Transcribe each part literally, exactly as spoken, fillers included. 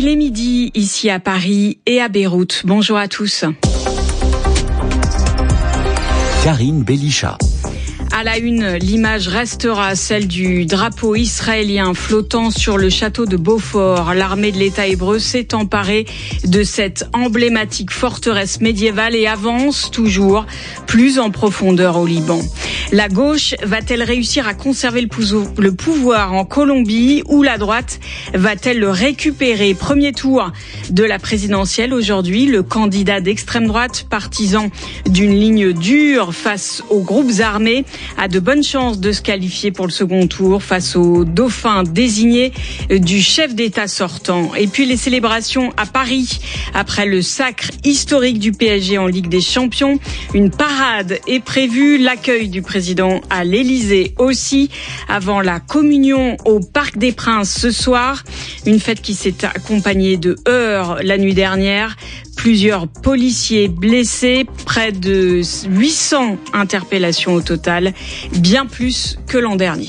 Il est midi ici à Paris et à Beyrouth. Bonjour à tous. Karine Belisha. À la une, l'image restera celle du drapeau israélien flottant sur le château de Beaufort. L'armée de l'État hébreu s'est emparée de cette emblématique forteresse médiévale et avance toujours plus en profondeur au Liban. La gauche va-t-elle réussir à conserver le pouvoir en Colombie ou la droite va-t-elle le récupérer? Premier tour de la présidentielle aujourd'hui. Le candidat d'extrême droite, partisan d'une ligne dure face aux groupes armés, a de bonnes chances de se qualifier pour le second tour face au dauphin désigné du chef d'État sortant. Et puis les célébrations à Paris après le sacre historique du P S G en Ligue des Champions. Une parade est prévue, l'accueil du président à l'Élysée aussi, avant la communion au Parc des Princes ce soir. Une fête qui s'est accompagnée de heurts la nuit dernière. Plusieurs policiers blessés, près de huit cents interpellations au total, bien plus que l'an dernier.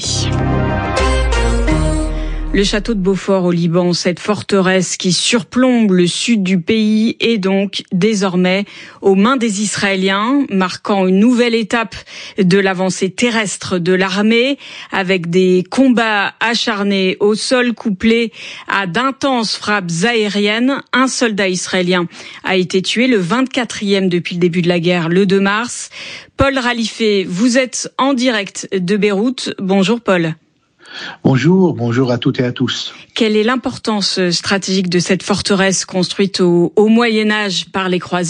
Le château de Beaufort au Liban, cette forteresse qui surplombe le sud du pays, est donc désormais aux mains des Israéliens, marquant une nouvelle étape de l'avancée terrestre de l'armée, avec des combats acharnés au sol couplés à d'intenses frappes aériennes. Un soldat israélien a été tué, le vingt-quatrième depuis le début de la guerre, le deux mars. Paul Ralifé, vous êtes en direct de Beyrouth. Bonjour Paul. Bonjour, bonjour à toutes et à tous. Quelle est l'importance stratégique de cette forteresse construite au, au Moyen-Âge par les croisés ?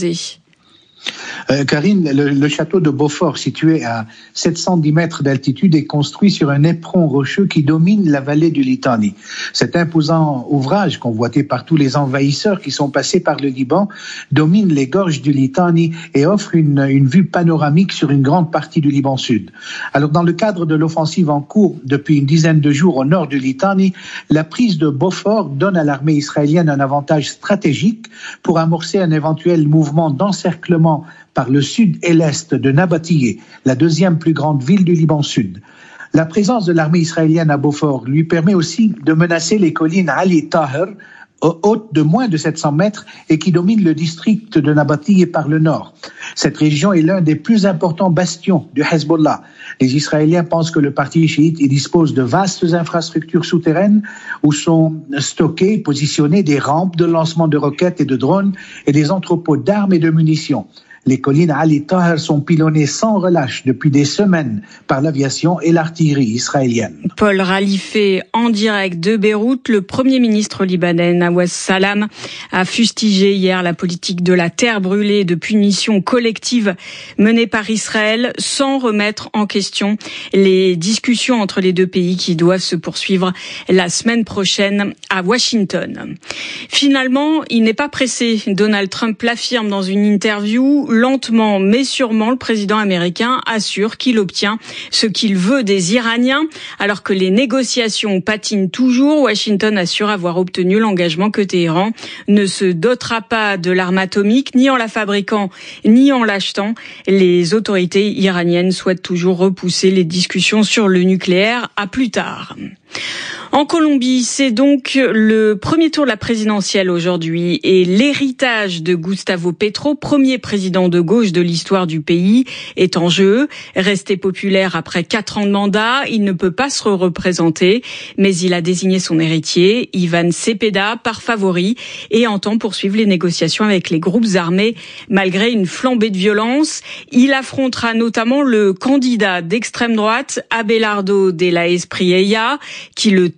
Euh, Karine, le, le château de Beaufort, situé à sept cent dix mètres d'altitude, est construit sur un éperon rocheux qui domine la vallée du Litani. Cet imposant ouvrage, convoité par tous les envahisseurs qui sont passés par le Liban, domine les gorges du Litani et offre une, une vue panoramique sur une grande partie du Liban sud. Alors, dans le cadre de l'offensive en cours depuis une dizaine de jours au nord du Litani, la prise de Beaufort donne à l'armée israélienne un avantage stratégique pour amorcer un éventuel mouvement d'encerclement par le sud et l'est de Nabatiyeh, la deuxième plus grande ville du Liban sud. La présence de l'armée israélienne à Beaufort lui permet aussi de menacer les collines Ali Taher, hautes de moins de sept cents mètres et qui dominent le district de Nabatiyeh par le nord. Cette région est l'un des plus importants bastions du Hezbollah. Les Israéliens pensent que le parti chiite y dispose de vastes infrastructures souterraines où sont stockées, positionnées des rampes de lancement de roquettes et de drones et des entrepôts d'armes et de munitions. Les collines Ali Taher sont pilonnées sans relâche depuis des semaines par l'aviation et l'artillerie israélienne. Paul Ralifé en direct de Beyrouth. Le Premier ministre libanais Nawaz Salam a fustigé hier la politique de la terre brûlée de punition collective menée par Israël sans remettre en question les discussions entre les deux pays qui doivent se poursuivre la semaine prochaine à Washington. Finalement, il n'est pas pressé. Donald Trump l'affirme dans une interview. Lentement mais sûrement, le président américain assure qu'il obtient ce qu'il veut des Iraniens. Alors que les négociations patinent toujours, Washington assure avoir obtenu l'engagement que Téhéran ne se dotera pas de l'arme atomique, ni en la fabriquant, ni en l'achetant. Les autorités iraniennes souhaitent toujours repousser les discussions sur le nucléaire à plus tard. En Colombie, c'est donc le premier tour de la présidentielle aujourd'hui et l'héritage de Gustavo Petro, premier président de gauche de l'histoire du pays, est en jeu. Resté populaire après quatre ans de mandat, il ne peut pas se représenter, mais il a désigné son héritier, Ivan Cepeda, par favori et entend poursuivre les négociations avec les groupes armés malgré une flambée de violence. Il affrontera notamment le candidat d'extrême droite, Abelardo de la Espriella, qui le